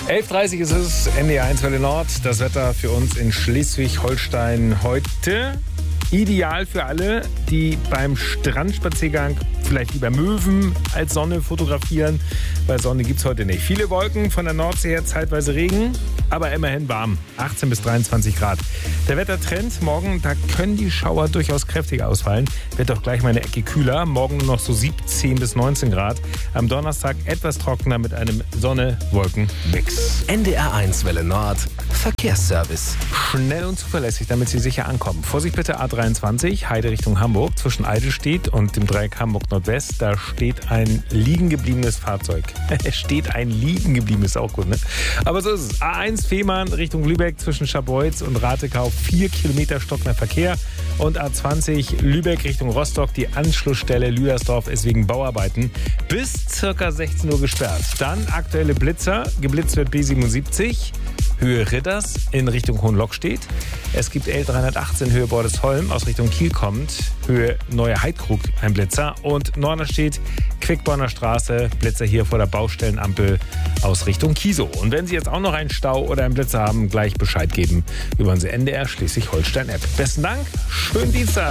11:30 ist es, NDR1 Welle Nord. Das Wetter für uns in Schleswig-Holstein heute. Ideal für alle, die beim Strandspaziergang vielleicht lieber Möwen als Sonne fotografieren, weil Sonne gibt es heute nicht. Viele Wolken, von der Nordsee her zeitweise Regen, aber immerhin warm, 18 bis 23 Grad. Der Wettertrend, morgen, da können die Schauer durchaus kräftig ausfallen. Wird doch gleich mal eine Ecke kühler, morgen nur noch so 17 bis 19 Grad. Am Donnerstag etwas trockener mit einem Sonne-Wolken-Mix. NDR1 Welle Nord, Verkehrsservice. Schnell und zuverlässig, damit Sie sicher ankommen. Vorsicht bitte A23, Heide Richtung Hamburg, zwischen Eidelstedt und dem Dreieck Hamburg-Nordwest. Da steht ein liegen gebliebenes Fahrzeug. Es steht ein liegen gebliebenes, auch gut, ne? Aber so ist es. A1 Fehmarn Richtung Lübeck zwischen Scharbeutz und Ratekau, 4 Kilometer stockender Verkehr. Und A20 Lübeck Richtung Rostock, die Anschlussstelle Lüdersdorf ist wegen Bauarbeiten bis ca. 16 Uhr gesperrt. Dann aktuelle Blitzer, geblitzt wird B77. Höhe Ritters in Richtung Hohenlockstedt. Es gibt L318 Höhe Bordesholm aus Richtung Kiel kommt. Höhe Neue Heidkrug ein Blitzer. Und Norderstedt Quickborner Straße, Blitzer hier vor der Baustellenampel aus Richtung Kiesow. Und wenn Sie jetzt auch noch einen Stau oder einen Blitzer haben, gleich Bescheid geben über unsere NDR Schleswig-Holstein-App. Besten Dank, schönen Dienstag.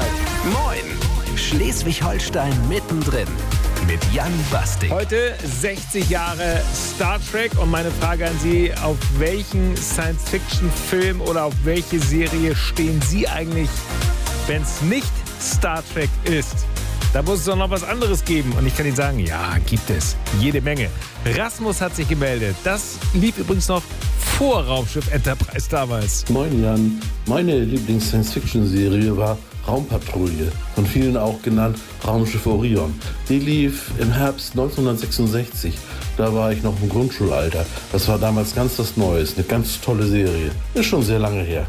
Moin, Schleswig-Holstein mittendrin. Mit Jan Bastik. Heute 60 Jahre Star Trek und meine Frage an Sie, auf welchen Science-Fiction-Film oder auf welche Serie stehen Sie eigentlich, wenn es nicht Star Trek ist? Da muss es doch noch was anderes geben und ich kann Ihnen sagen, ja, gibt es. Jede Menge. Rasmus hat sich gemeldet. Das lief übrigens noch vor Raumschiff Enterprise damals. Moin Jan, meine Lieblings-Science-Fiction-Serie war Raumpatrouille, von vielen auch genannt Raumschiff Orion. Die lief im Herbst 1966. Da war ich noch im Grundschulalter. Das war damals ganz was Neues, eine ganz tolle Serie. Ist schon sehr lange her.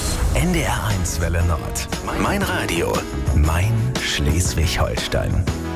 NDR1 Welle Nord. Mein Radio, mein Schleswig-Holstein.